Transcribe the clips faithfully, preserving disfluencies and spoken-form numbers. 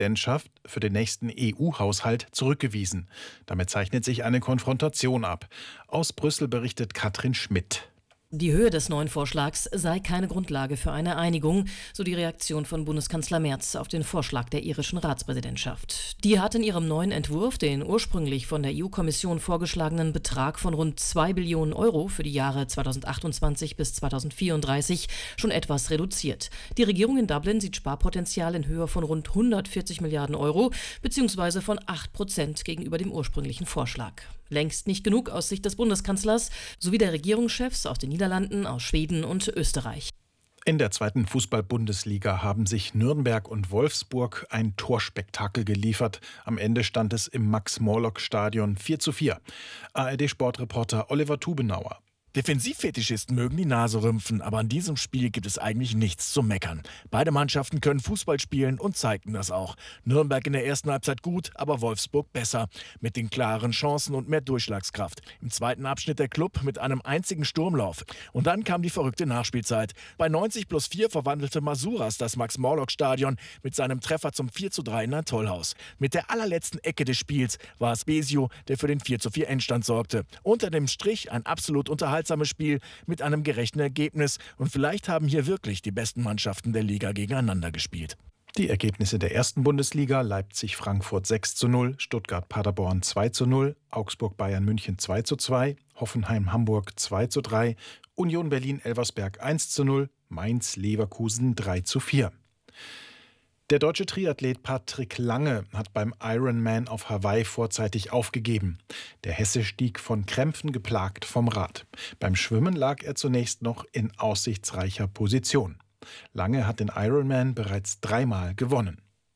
Präsidentschaft für den nächsten E U-Haushalt zurückgewiesen. Damit zeichnet sich eine Konfrontation ab. Aus Brüssel berichtet Katrin Schmidt. Die Höhe des neuen Vorschlags sei keine Grundlage für eine Einigung, so die Reaktion von Bundeskanzler Merz auf den Vorschlag der irischen Ratspräsidentschaft. Die hat in ihrem neuen Entwurf den ursprünglich von der E U-Kommission vorgeschlagenen Betrag von rund zwei Billionen Euro für die Jahre zweitausendachtundzwanzig bis zweitausendvierunddreißig schon etwas reduziert. Die Regierung in Dublin sieht Sparpotenzial in Höhe von rund hundertvierzig Milliarden Euro bzw. von acht Prozent gegenüber dem ursprünglichen Vorschlag. Längst nicht genug aus Sicht des Bundeskanzlers sowie der Regierungschefs aus den Niederlanden, aus Schweden und Österreich. In der zweiten Fußball-Bundesliga haben sich Nürnberg und Wolfsburg ein Torspektakel geliefert. Am Ende stand es im Max-Morlock-Stadion vier zu vier. A R D-Sportreporter Oliver Tubenauer. Defensivfetischisten mögen die Nase rümpfen, aber an diesem Spiel gibt es eigentlich nichts zu meckern. Beide Mannschaften können Fußball spielen und zeigten das auch. Nürnberg in der ersten Halbzeit gut, aber Wolfsburg besser. Mit den klaren Chancen und mehr Durchschlagskraft. Im zweiten Abschnitt der Klub mit einem einzigen Sturmlauf. Und dann kam die verrückte Nachspielzeit. Bei neunzig plus vier verwandelte Masuras das Max-Morlock-Stadion mit seinem Treffer zum vier zu drei in ein Tollhaus. Mit der allerletzten Ecke des Spiels war es Besio, der für den vier zu vier Endstand sorgte. Unter dem Strich ein absolut unterhaltsames Spiel mit einem gerechten Ergebnis. Und vielleicht haben hier wirklich die besten Mannschaften der Liga gegeneinander gespielt. Die Ergebnisse der ersten Bundesliga: Leipzig-Frankfurt sechs zu null, Stuttgart-Paderborn zwei zu null, Augsburg-Bayern-München zwei zu zwei, Hoffenheim-Hamburg zwei zu drei, Union Berlin-Elversberg eins zu null, Mainz-Leverkusen drei zu vier. Der deutsche Triathlet Patrick Lange hat beim Ironman auf Hawaii vorzeitig aufgegeben. Der Hesse stieg von Krämpfen geplagt vom Rad. Beim Schwimmen lag er zunächst noch in aussichtsreicher Position. Lange hat den Ironman bereits dreimal gewonnen.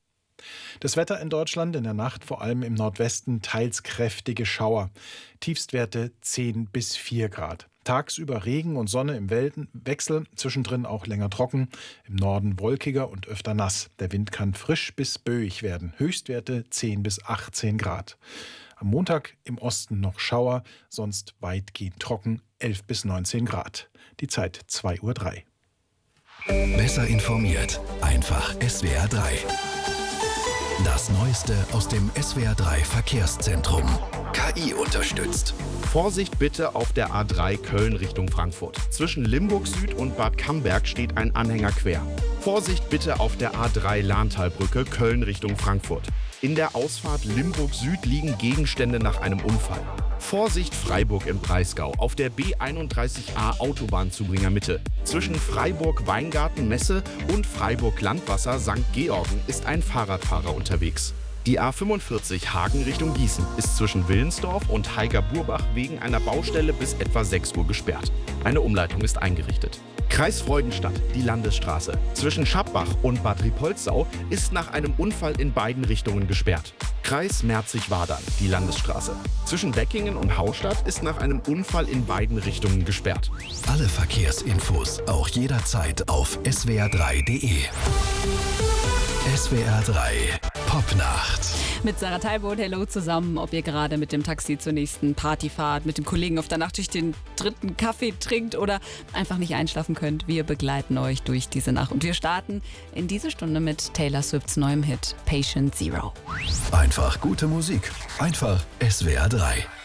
Das Wetter in Deutschland in der Nacht vor allem im Nordwesten teils kräftige Schauer. Tiefstwerte zehn bis vier Grad. Tagsüber Regen und Sonne im Wechsel, zwischendrin auch länger trocken, im Norden wolkiger und öfter nass. Der Wind kann frisch bis böig werden, Höchstwerte zehn bis achtzehn Grad. Am Montag im Osten noch Schauer, sonst weitgehend trocken, elf bis neunzehn Grad. Die Zeit zwei Uhr drei. Besser informiert, einfach S W R drei. Das Neueste aus dem S W R drei Verkehrszentrum. K I unterstützt. Vorsicht bitte auf der A drei Köln Richtung Frankfurt. Zwischen Limburg Süd und Bad Camberg steht ein Anhänger quer. Vorsicht bitte auf der A drei Lahntalbrücke Köln Richtung Frankfurt. In der Ausfahrt Limburg Süd liegen Gegenstände nach einem Unfall. Vorsicht Freiburg im Breisgau auf der B einunddreißig A Autobahnzubringer Mitte. Zwischen Freiburg-Weingarten-Messe und Freiburg-Landwasser Sankt Georgen ist ein Fahrradfahrer unterwegs. Die A fünfundvierzig Hagen Richtung Gießen ist zwischen Willensdorf und Heiger-Burbach wegen einer Baustelle bis etwa sechs Uhr gesperrt. Eine Umleitung ist eingerichtet. Kreis Freudenstadt, die Landesstraße. Zwischen Schappbach und Bad Riepoldsau ist nach einem Unfall in beiden Richtungen gesperrt. Kreis Merzig-Wadern, die Landesstraße. Zwischen Beckingen und Haustadt ist nach einem Unfall in beiden Richtungen gesperrt. Alle Verkehrsinfos auch jederzeit auf S W R drei punkt de. S W R drei Popnacht. Mit Sarah Teilboot, hello zusammen. Ob ihr gerade mit dem Taxi zur nächsten Party fahrt, mit dem Kollegen auf der Nachtschicht den dritten Kaffee trinkt oder einfach nicht einschlafen könnt, wir begleiten euch durch diese Nacht. Und wir starten in diese Stunde mit Taylor Swifts neuem Hit Patient Zero. Einfach gute Musik. Einfach S W R drei.